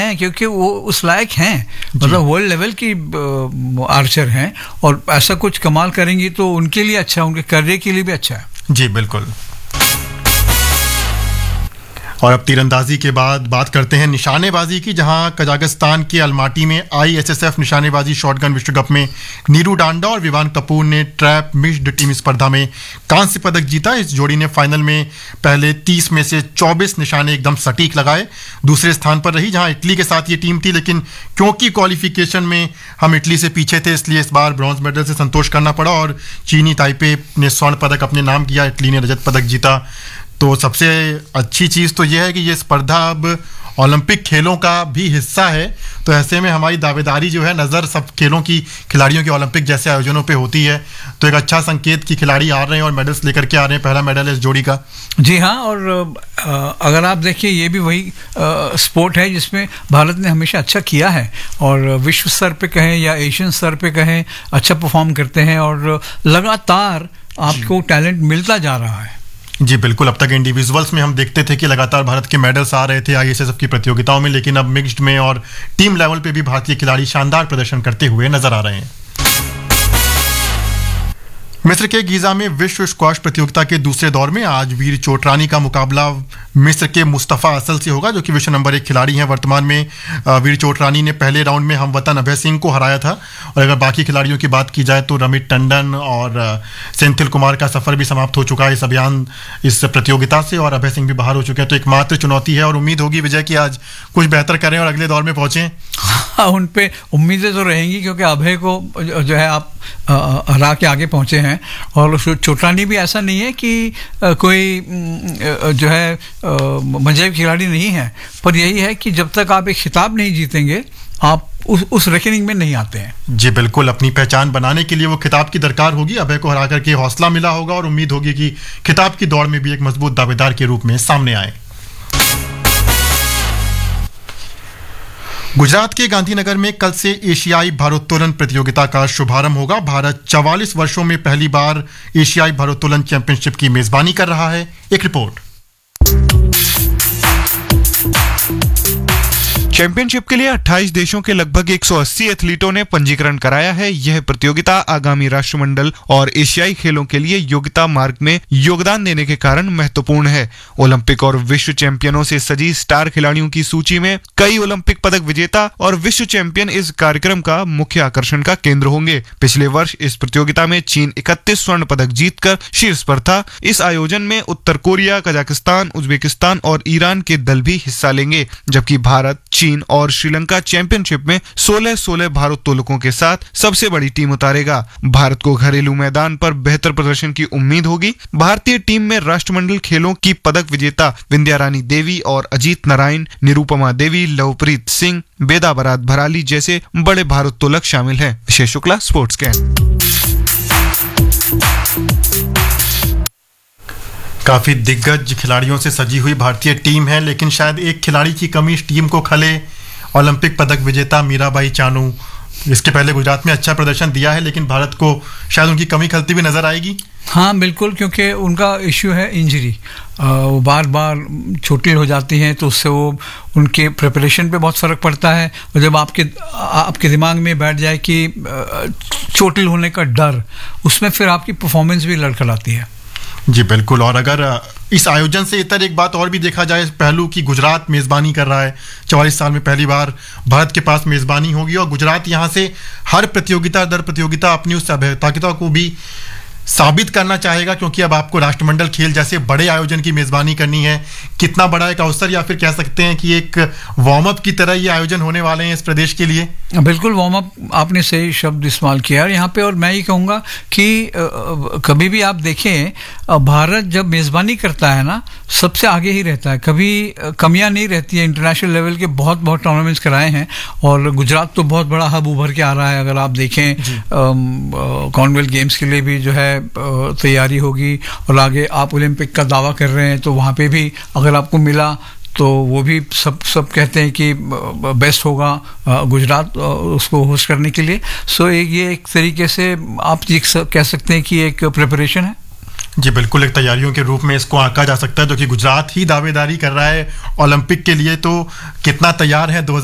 हैं, क्योंकि वो उस लायक हैं, मतलब वर्ल्ड लेवल की आर्चर हैं, और ऐसा कुछ कमाल करेंगी तो उनके लिए अच्छा, उनके करियर के लिए भी अच्छा है। जी बिल्कुल। और अब तीरंदाजी के बाद बात करते हैं निशानेबाजी की, जहां कजाकिस्तान के अलमाटी में ISSF निशानेबाजी शॉटगन विश्व कप में नीरू डांडा और विवान कपूर ने ट्रैप मिक्स्ड टीम स्पर्धा में कांस्य पदक जीता। इस जोड़ी ने फाइनल में पहले 30 में से 24 निशाने एकदम सटीक लगाए। दूसरे स्थान पर रही, जहां इटली के साथ ये टीम थी, लेकिन क्योंकि क्वालिफिकेशन में हम इटली से पीछे थे, इसलिए इस बार ब्रॉन्ज मेडल से संतोष करना पड़ा और चीनी ताइपे ने स्वर्ण पदक अपने नाम किया, इटली ने रजत पदक जीता। तो सबसे अच्छी चीज़ तो यह है कि ये स्पर्धा अब ओलंपिक खेलों का भी हिस्सा है, तो ऐसे में हमारी दावेदारी जो है, नज़र सब खेलों की खिलाड़ियों के ओलंपिक जैसे आयोजनों पे होती है, तो एक अच्छा संकेत कि खिलाड़ी आ रहे हैं और मेडल्स लेकर के आ रहे हैं। पहला मेडल है इस जोड़ी का। जी हाँ, और अगर आप देखिए, ये भी वही स्पोर्ट है जिसमें भारत ने हमेशा अच्छा किया है, और विश्व स्तर पे कहें या एशियन स्तर पे कहें, अच्छा परफॉर्म करते हैं, और लगातार आपको टैलेंट मिलता जा रहा है। जी बिल्कुल। अब तक इंडिविजुअल्स में हम देखते थे कि लगातार भारत के मेडल्स आ रहे थे ISSF की प्रतियोगिताओं में, लेकिन अब मिक्स्ड में और टीम लेवल पे भी भारतीय खिलाड़ी शानदार प्रदर्शन करते हुए नजर आ रहे हैं। मिस्र के गीजा में विश्व स्क्वाश प्रतियोगिता के दूसरे दौर में आज वीर चोटरानी का मुकाबला मिस्र के मुस्तफ़ा असल से होगा, जो कि विश्व नंबर 1 खिलाड़ी हैं। वर्तमान में वीर चोटरानी ने पहले राउंड में हमवतन अभय सिंह को हराया था, और अगर बाकी खिलाड़ियों की बात की जाए तो रमित टंडन और सेंथिल कुमार का सफर भी समाप्त हो चुका है इस प्रतियोगिता से, और अभय सिंह भी बाहर हो चुके हैं। तो एकमात्र चुनौती है, और उम्मीद होगी विजय की आज कुछ बेहतर करें और अगले दौर में पहुंचे। हाँ, उन पे उम्मीदें तो रहेंगी, क्योंकि अभय को जो है आप हरा के आगे पहुंचे हैं, और चोटरानी भी ऐसा नहीं है कि कोई जो है मजेब खिलाड़ी नहीं है, पर यही है कि जब तक आप एक खिताब नहीं जीतेंगे, आप उस रेकनिंग में नहीं आते हैं। जी बिल्कुल। अपनी पहचान बनाने के लिए वो खिताब की दरकार होगी। अभय को हरा करके हौसला मिला होगा, और उम्मीद होगी कि खिताब की दौड़ में भी एक मजबूत दावेदार के रूप में सामने आए। गुजरात के गांधीनगर में कल से एशियाई भारोत्तोलन प्रतियोगिता का शुभारंभ होगा। भारत 44 वर्षों में पहली बार एशियाई भारोत्तोलन चैंपियनशिप की मेजबानी कर रहा है। एक रिपोर्ट। चैंपियनशिप के लिए 28 देशों के लगभग 180 एथलीटों ने पंजीकरण कराया है। यह प्रतियोगिता आगामी राष्ट्रमंडल और एशियाई खेलों के लिए योग्यता मार्ग में योगदान देने के कारण महत्वपूर्ण है। ओलंपिक और विश्व चैंपियनों से सजी स्टार खिलाड़ियों की सूची में कई ओलंपिक पदक विजेता और विश्व चैंपियन इस कार्यक्रम का मुख्य आकर्षण का केंद्र होंगे। पिछले वर्ष इस प्रतियोगिता में चीन 31 स्वर्ण पदक जीतकर शीर्ष पर था। इस आयोजन में उत्तर कोरिया, कजाकिस्तान, उज्बेकिस्तान और ईरान के दल भी हिस्सा लेंगे, जबकि भारत, चीन और श्रीलंका चैंपियनशिप में 16 भारोत्तोलकों के साथ सबसे बड़ी टीम उतारेगा। भारत को घरेलू मैदान पर बेहतर प्रदर्शन की उम्मीद होगी। भारतीय टीम में राष्ट्रमंडल खेलों की पदक विजेता विंध्या रानी देवी और अजीत नारायण, निरुपमा देवी, लवप्रीत सिंह, बेदा बरात भराली जैसे बड़े भारोत्तोलक शामिल हैं। विशेष शुक्ला, स्पोर्ट्स कैन। काफी दिग्गज खिलाड़ियों से सजी हुई भारतीय टीम है, लेकिन शायद एक खिलाड़ी की कमी इस टीम को खले। ओलंपिक पदक विजेता मीराबाई चानू, इसके पहले गुजरात में अच्छा प्रदर्शन दिया है, लेकिन भारत को शायद उनकी कमी खलती भी नजर आएगी। हाँ बिल्कुल, क्योंकि उनका इश्यू है इंजरी। वो बार बार चोटिल हो जाती हैं, तो उससे वो उनके प्रिपरेशन पे बहुत फ़र्क पड़ता है। और जब आपके दिमाग में बैठ जाए कि चोटिल होने का डर, उसमें फिर आपकी परफॉर्मेंस भी लड़खड़ाती है। जी बिल्कुल। और अगर इस आयोजन से इतर एक बात और भी देखा जाए पहलू की गुजरात मेज़बानी कर रहा है। 44 साल में पहली बार भारत के पास मेज़बानी होगी, और गुजरात यहाँ से हर प्रतियोगिता दर प्रतियोगिता अपनी उस अभेद्यता को भी साबित करना चाहेगा, क्योंकि अब आपको राष्ट्रमंडल खेल जैसे बड़े आयोजन की मेज़बानी करनी है। कितना बड़ा एक अवसर, या फिर कह सकते हैं कि एक वार्म अप की तरह ये आयोजन होने वाले हैं इस प्रदेश के लिए। बिल्कुल, वार्म अप, आपने सही शब्द इस्तेमाल किया है यहाँ पे। और मैं ये कहूँगा कि कभी भी आप देखें, भारत जब मेज़बानी करता है ना, सबसे आगे ही रहता है, कभी कमियाँ नहीं रहती है। इंटरनेशनल लेवल के बहुत टूर्नामेंट्स कराए हैं, और गुजरात तो बहुत बड़ा हब उभर के आ रहा है। अगर आप देखें, कॉमनवेल्थ गेम्स के लिए भी जो है तैयारी होगी, और आगे आप ओलंपिक का दावा कर रहे हैं, तो वहाँ पे भी अगर आपको मिला तो वो भी सब कहते हैं कि बेस्ट होगा गुजरात उसको होस्ट करने के लिए। सो ये एक तरीके से आप कह सकते हैं कि एक प्रिपरेशन है। जी बिल्कुल, एक तैयारियों के रूप में इसको आंका जा सकता है, जो कि गुजरात ही दावेदारी कर रहा है ओलंपिक के लिए। तो कितना तैयार है